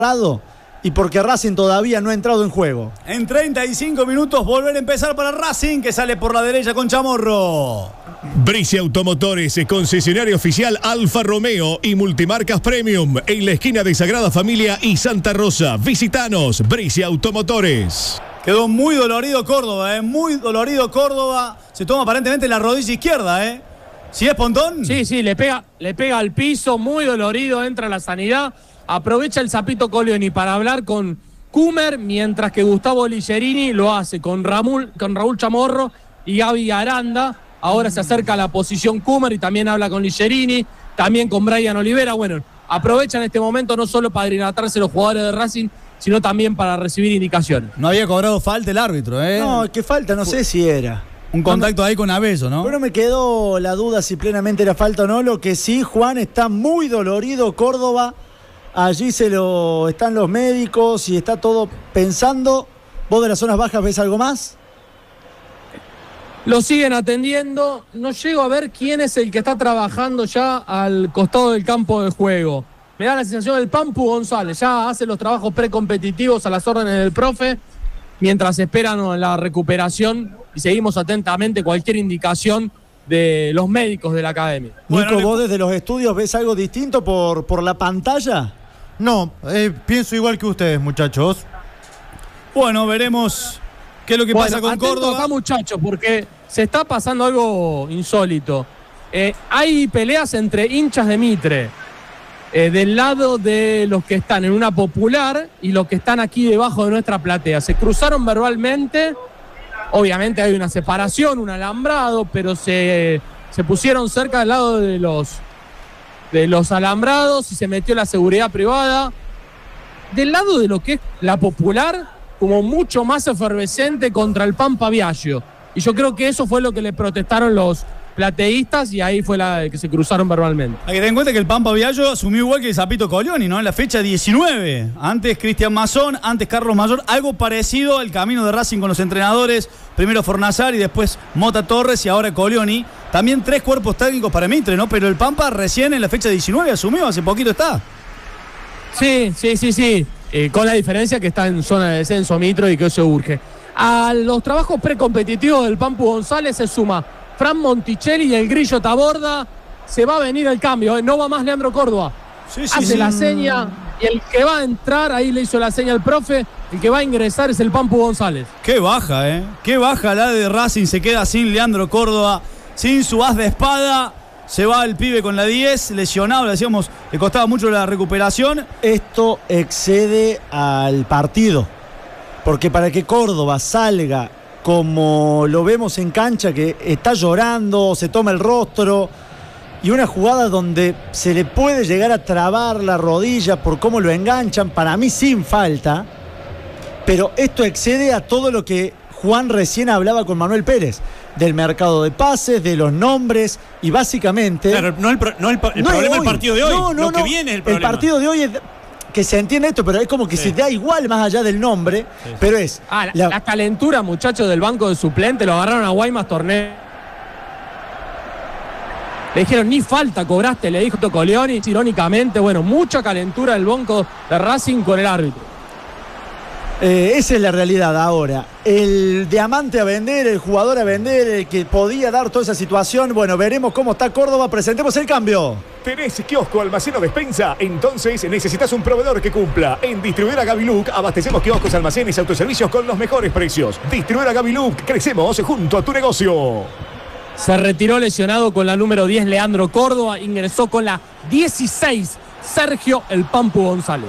y porque Racing todavía no ha entrado en juego. En 35 minutos volver a empezar para Racing, que sale por la derecha con Chamorro. Brice Automotores, concesionario oficial Alfa Romeo y Multimarcas Premium, en la esquina de Sagrada Familia y Santa Rosa. Visítanos, Brice Automotores. Quedó muy dolorido Córdoba, muy dolorido Córdoba. Se toma aparentemente la rodilla izquierda, ¿Sí es Pontón? Sí, le pega al piso, muy dolorido, entra a la sanidad. Aprovecha el Zapito Colioni para hablar con Kumer, mientras que Gustavo Ligerini lo hace con Raúl Chamorro y Gaby Aranda. Ahora se acerca a la posición Kumer y también habla con Ligerini, también con Brian Olivera. Bueno, aprovechan este momento no solo para hidratarse los jugadores de Racing, sino también para recibir indicaciones. No había cobrado falta el árbitro, No, que falta, no sé si era. Un contacto ahí con Abello, ¿no? Pero me quedó la duda si plenamente era falta o no. Lo que sí, Juan, está muy dolorido Córdoba. Allí están los médicos y está todo pensando. ¿Vos de las zonas bajas ves algo más? Lo siguen atendiendo. No llego a ver quién es el que está trabajando ya al costado del campo de juego. Me da la sensación del Pampu González. Ya hace los trabajos precompetitivos a las órdenes del profe, mientras esperan la recuperación y seguimos atentamente cualquier indicación de los médicos de la academia. Nico, ¿vos desde los estudios ves algo distinto por la pantalla? No, pienso igual que ustedes, muchachos. Bueno, veremos qué es lo que pasa con Córdoba. Acá, muchachos, porque se está pasando algo insólito. Hay peleas entre hinchas de Mitre, del lado de los que están en una popular y los que están aquí debajo de nuestra platea. Se cruzaron verbalmente. Obviamente hay una separación, un alambrado, pero se pusieron cerca del lado de los alambrados y se metió la seguridad privada. Del lado de lo que es la popular, como mucho más efervescente contra el Pampa Viaggio. Y yo creo que eso fue lo que le protestaron los plateístas y ahí fue la que se cruzaron verbalmente. Hay que tener en cuenta que el Pampa Viaggio asumió igual que el Zapito Colioni, ¿no? En la fecha 19. Antes Cristian Mazón, antes Carlos Mayor. Algo parecido al camino de Racing con los entrenadores. Primero Fornazar y después Mota Torres y ahora Colioni. También 3 cuerpos técnicos para Mitre, ¿no? Pero el Pampa recién en la fecha 19 asumió, hace poquito está. Sí. Con la diferencia que está en zona de descenso Mitre y que eso urge. A los trabajos precompetitivos del Pampu González se suma Fran Monticelli y el Grillo Taborda. Se va a venir el cambio, no va más Leandro Córdoba. Hace la seña y el que va a entrar, ahí le hizo la seña al profe, el que va a ingresar es el Pampu González. Qué baja, qué baja la de Racing, se queda sin Leandro Córdoba, sin su as de espada. Se va el pibe con la 10, lesionado, le decíamos, le costaba mucho la recuperación. Esto excede al partido, porque para que Córdoba salga como lo vemos en cancha, que está llorando, se toma el rostro, y una jugada donde se le puede llegar a trabar la rodilla por cómo lo enganchan, para mí sin falta, pero esto excede a todo lo que Juan recién hablaba con Manuel Pérez, del mercado de pases, de los nombres, y básicamente... Claro, el problema del partido de hoy, lo que viene es el problema. El partido de hoy es... que se entiende esto, pero es como que se da igual más allá del nombre, pero es... La calentura, muchachos, del banco de suplente, lo agarraron a Guaymas Torneo. Le dijeron, ni falta cobraste, le dijo Tocolioni, irónicamente. Bueno, mucha calentura del banco de Racing con el árbitro. Esa es la realidad ahora. El diamante a vender, el jugador a vender, el que podía dar toda esa situación. Bueno, veremos cómo está Córdoba. Presentemos el cambio. ¿Tenés kiosco, almacén o despensa? Entonces necesitas un proveedor que cumpla. En Distribuidora Gaviluc abastecemos kioscos, almacenes y autoservicios con los mejores precios. Distribuidora Gaviluc, crecemos junto a tu negocio. Se retiró lesionado con la número 10 Leandro Córdoba. Ingresó con la 16 Sergio el Pampu González.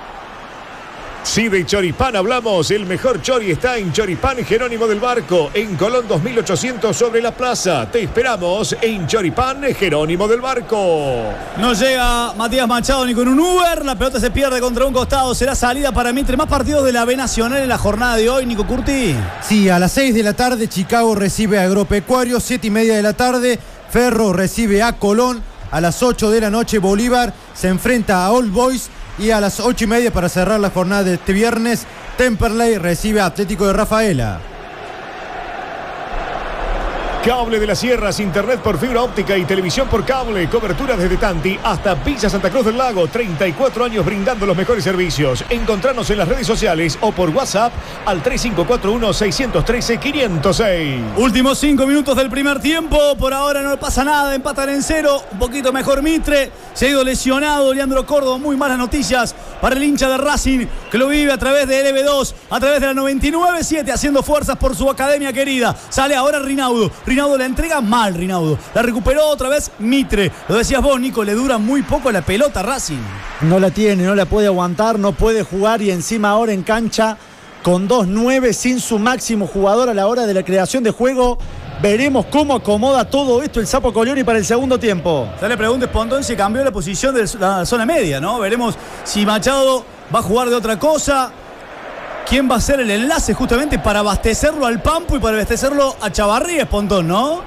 Si de Choripán hablamos, el mejor chori está en Choripán Jerónimo del Barco, en Colón 2800 sobre la plaza. Te esperamos en Choripán Jerónimo del Barco. No llega Matías Machado ni con un Uber, la pelota se pierde contra un costado, será salida para Mitre. Más partidos de la B Nacional en la jornada de hoy, Nico Curti. Sí, a las 6 de la tarde Chicago recibe a Agropecuario, 7:30 de la tarde Ferro recibe a Colón, a las 8 de la noche Bolívar se enfrenta a All Boys. Y a las 8:30 para cerrar la jornada de este viernes, Temperley recibe a Atlético de Rafaela. Cable de las Sierras, internet por fibra óptica y televisión por cable. Cobertura desde Tanti hasta Villa Santa Cruz del Lago. 34 años brindando los mejores servicios. Encontrarnos en las redes sociales o por WhatsApp al 3541-613-506. Últimos 5 minutos del primer tiempo. Por ahora no pasa nada. Empatan en 0. Un poquito mejor Mitre. Se ha ido lesionado Leandro Córdoba. Muy malas noticias para el hincha de Racing, que lo vive a través de LB2, a través de la 99.7, haciendo fuerzas por su academia querida. Sale ahora Rinaudo. Rinaudo la entrega mal, Rinaudo. La recuperó otra vez Mitre. Lo decías vos, Nico, le dura muy poco la pelota a Racing. No la tiene, no la puede aguantar, no puede jugar y encima ahora en cancha con 2-9 sin su máximo jugador a la hora de la creación de juego. Veremos cómo acomoda todo esto el Sapo Colioni para el segundo tiempo. Ya le pregunto, Espondón, si cambió la posición de la zona media, ¿no? Veremos si Machado va a jugar de otra cosa. ¿Quién va a ser el enlace justamente para abastecerlo al Pampo y para abastecerlo a Chavarría, Espondón, no?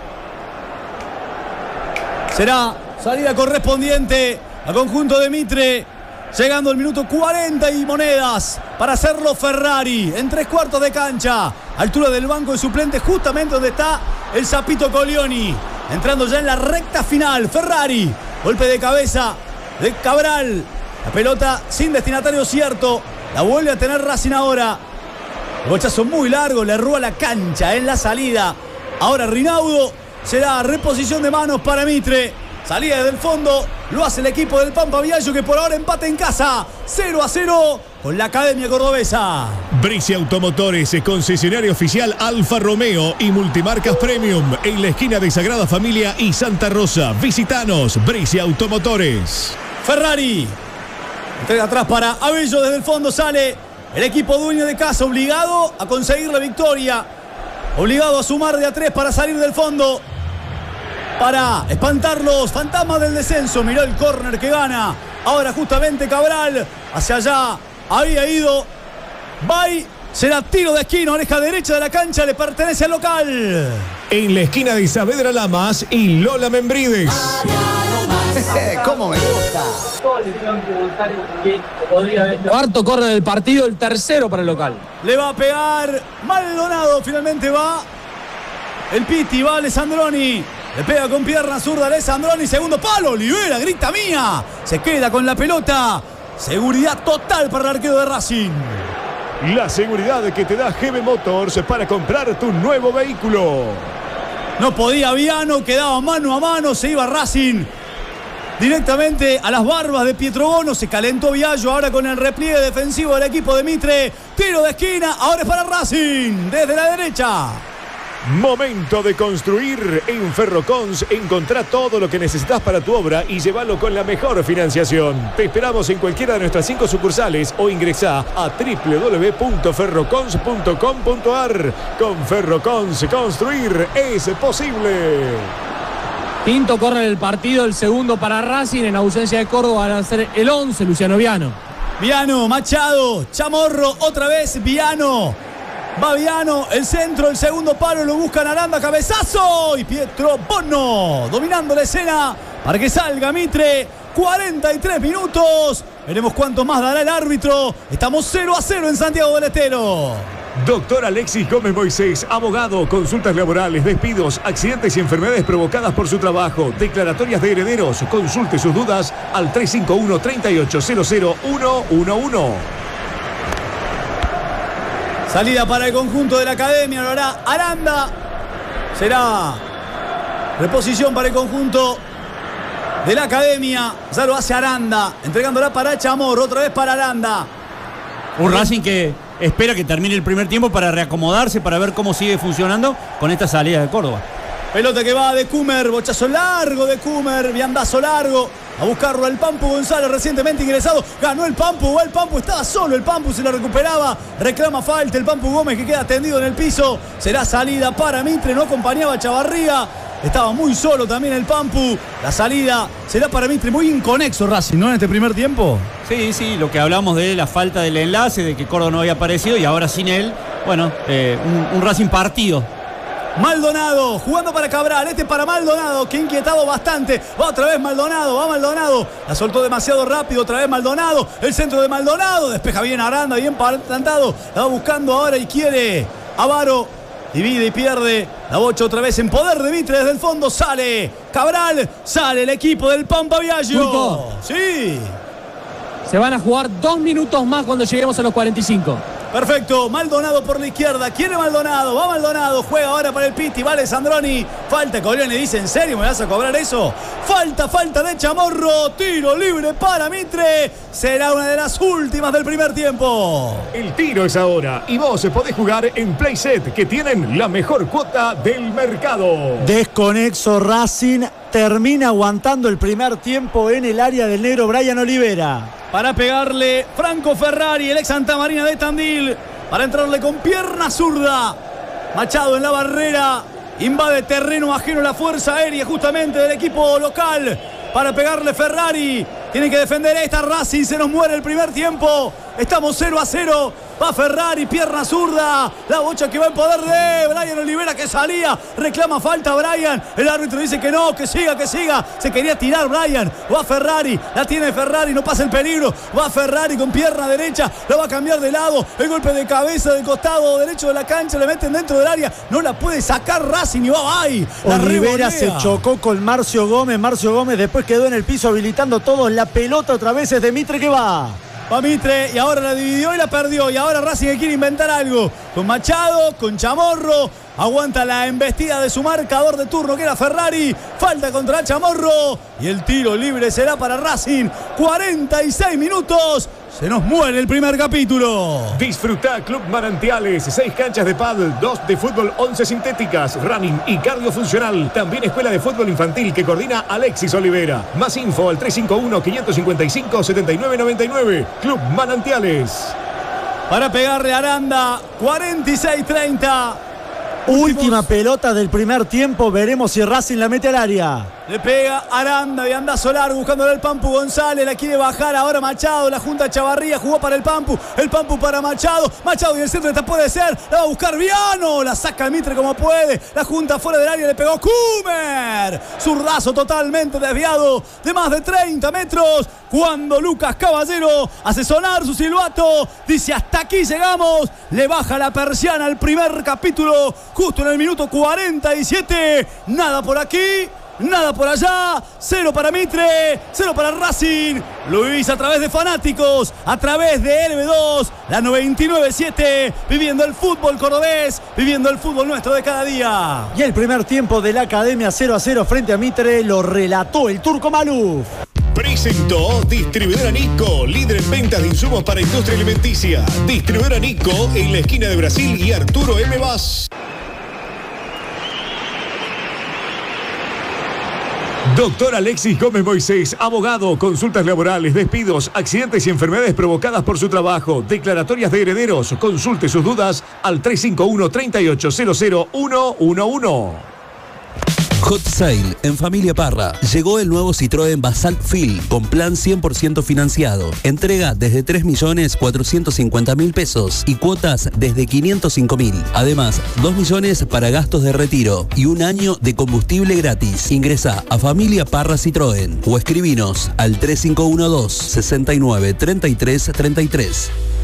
Será salida correspondiente al conjunto de Mitre. Llegando el minuto 40 y monedas para hacerlo Ferrari en 3/4 de cancha. Altura del banco de suplentes, justamente donde está el Sapito Colioni. Entrando ya en la recta final. Ferrari. Golpe de cabeza de Cabral. La pelota sin destinatario cierto. La vuelve a tener Racing ahora. El bochazo muy largo. Le erró a la cancha en la salida. Ahora Rinaudo. Será reposición de manos para Mitre. Salida desde el fondo, lo hace el equipo del Pampa Viallo, que por ahora empata en casa 0-0 con la Academia Cordobesa. Brice Automotores, concesionario oficial Alfa Romeo y Multimarcas Premium en la esquina de Sagrada Familia y Santa Rosa. Visitanos, Brice Automotores. Ferrari entrega atrás para Abello, desde el fondo sale el equipo dueño de casa, obligado a conseguir la victoria, obligado a sumar de a 3 para salir del fondo, para espantar los fantasmas del descenso. Miró el córner que gana ahora justamente Cabral. Hacia allá había ido Bay. Será tiro de esquina, oreja derecha de la cancha, le pertenece al local. En la esquina de Saavedra Lamas y Lola Membrides. ¿Cómo me gusta? Cuarto córner del partido, el tercero para el local. Le va a pegar Maldonado, finalmente va el Piti, va Alessandroni. Le pega con pierna zurda Alessandroni, segundo palo, Olivera, grita mía. Se queda con la pelota. Seguridad total para el arquero de Racing. La seguridad que te da GB Motors para comprar tu nuevo vehículo. No podía Viano, quedaba mano a mano, se iba Racing directamente a las barbas de Pietrobono. Se calentó Viallo ahora con el repliegue defensivo del equipo de Mitre. Tiro de esquina, ahora es para Racing, desde la derecha. Momento de construir. En Ferrocons encontrá todo lo que necesitas para tu obra y llévalo con la mejor financiación. Te esperamos en cualquiera de nuestras 5 sucursales o ingresá a www.ferrocons.com.ar. Con Ferrocons, construir es posible. Quinto córner del partido, el segundo para Racing. En ausencia de Córdoba van a ser el 11, Luciano Viano. Viano, Machado, Chamorro, otra vez Viano. Va Viano, el centro, el segundo palo, lo buscan Aranda, cabezazo. Y Pietrobono dominando la escena para que salga Mitre. 43 minutos. Veremos cuánto más dará el árbitro. Estamos 0-0 en Santiago del Estero. Doctor Alexis Gómez Moisés, abogado, consultas laborales, despidos, accidentes y enfermedades provocadas por su trabajo, declaratorias de herederos. Consulte sus dudas al 351-3800-111. Salida para el conjunto de la Academia, lo hará Aranda. Será reposición para el conjunto de la Academia. Ya lo hace Aranda, entregándola para Chamorro, otra vez para Aranda. Un Racing que espera que termine el primer tiempo para reacomodarse, para ver cómo sigue funcionando con esta salida de Córdoba. Pelota que va de Cumer, bochazo largo de Cumer, viandazo largo. A buscarlo al Pampu González, recientemente ingresado. Ganó el Pampu, va el Pampu, estaba solo el Pampu, se lo recuperaba. Reclama falta el Pampu Gómez, que queda tendido en el piso. Será salida para Mitre, no acompañaba a Chavarría. Estaba muy solo también el Pampu. La salida será para Mitre, muy inconexo Racing, ¿no? En este primer tiempo. Sí, lo que hablamos de la falta del enlace, de que Córdoba no había aparecido y ahora sin él, bueno, un Racing partido. Maldonado, jugando para Cabral, este para Maldonado, que ha inquietado bastante. Va otra vez Maldonado, va Maldonado. La soltó demasiado rápido, otra vez Maldonado. El centro de Maldonado, despeja bien Aranda, bien plantado. La va buscando ahora y quiere Avaro Divide y pierde. La bocha otra vez en poder de Mitre desde el fondo. Sale Cabral. Sale el equipo del Pampa Viaggio. Turco. Sí. Se van a jugar 2 minutos más cuando lleguemos a los 45. Perfecto, Maldonado por la izquierda. ¿Quién es Maldonado? Va Maldonado, juega ahora para el Pitti, vale Sandroni. Falta, Colioni dice, ¿en serio me vas a cobrar eso? Falta de Chamorro. Tiro libre para Mitre. Será una de las últimas del primer tiempo. El tiro es ahora y vos podés jugar en Playset, que tienen la mejor cuota del mercado. Desconexo Racing termina aguantando el primer tiempo en el área del negro Brian Olivera. Para pegarle Franco Ferrari, el ex Santa Marina de Tandil. Para entrarle con pierna zurda. Machado en la barrera. Invade terreno ajeno la fuerza aérea justamente del equipo local. Para pegarle Ferrari. Tiene que defender esta. Racing se nos muere el primer tiempo. Estamos 0-0. Va Ferrari, pierna zurda. La bocha que va en poder de Brian Olivera, que salía. Reclama falta Brian. El árbitro dice que no, que siga. Se quería tirar Brian. Va Ferrari. La tiene Ferrari. No pasa el peligro. Va Ferrari con pierna derecha. La va a cambiar de lado. El golpe de cabeza del costado derecho de la cancha. Le meten dentro del área. No la puede sacar Racing y va ahí. Olivera se chocó con Marcio Gómez. Marcio Gómez después quedó en el piso habilitando todo. La pelota otra vez es de Mitre que va. Va Mitre y ahora la dividió y la perdió. Y ahora Racing quiere inventar algo. Con Machado, con Chamorro. Aguanta la embestida de su marcador de turno, que era Ferrari. Falta contra Chamorro. Y el tiro libre será para Racing. 46 minutos. Se nos muere el primer capítulo. Disfruta Club Manantiales, 6 canchas de pádel, 2 de fútbol, 11 sintéticas, running y cardio funcional. También escuela de fútbol infantil que coordina Alexis Olivera. Más info al 351-555-7999. Club Manantiales. Para pegarle a Aranda, 46-30. Última pelota del primer tiempo. Veremos si Racing la mete al área. Le pega Aranda de andazo largo buscándole al Pampu González. La quiere bajar ahora Machado. La junta Chavarría. Jugó para el Pampu. El Pampu para Machado. Machado y el centro esta puede ser. La va a buscar Viano. La saca el Mitre como puede. La junta fuera del área. Le pegó Kumer. Zurdazo totalmente desviado de más de 30 metros. Cuando Lucas Caballero hace sonar su silbato. Dice hasta aquí llegamos. Le baja la persiana al primer capítulo. Justo en el minuto 47. Nada por aquí. Nada por allá, 0 para Mitre, 0 para Racing. Lo vivís a través de fanáticos, a través de LB2, la 99.7, viviendo el fútbol cordobés, viviendo el fútbol nuestro de cada día. Y el primer tiempo de la Academia 0-0 frente a Mitre lo relató el Turco Maluf. Presentó Distribuidora Nico, líder en ventas de insumos para industria alimenticia. Distribuidora Nico en la esquina de Brasil y Arturo M. Vaz. Doctor Alexis Gómez Moisés, abogado, consultas laborales, despidos, accidentes y enfermedades provocadas por su trabajo, declaratorias de herederos. Consulte sus dudas al 351-3800-111. Hot Sale en Familia Parra. Llegó el nuevo Citroën Basalt Fil con plan 100% financiado. Entrega desde 3.450.000 pesos y cuotas desde 505.000. Además, 2 millones para gastos de retiro y 1 año de combustible gratis. Ingresa a Familia Parra Citroën o escribinos al 3512 69 33 33.